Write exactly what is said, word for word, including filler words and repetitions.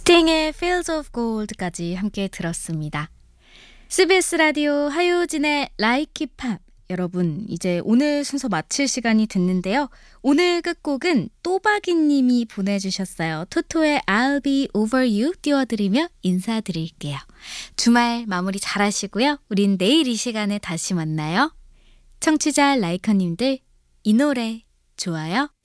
스팅의 Fields of Gold까지 함께 들었습니다. 씨비에스 라디오 하효진의 Like Hip Hop. 여러분, 이제 오늘 순서 마칠 시간이 됐는데요. 오늘 끝곡은 또박이님이 보내주셨어요. 토토의 I'll be over you 띄워드리며 인사드릴게요. 주말 마무리 잘 하시고요. 우린 내일 이 시간에 다시 만나요. 청취자 라이커님들, 이 노래 좋아요?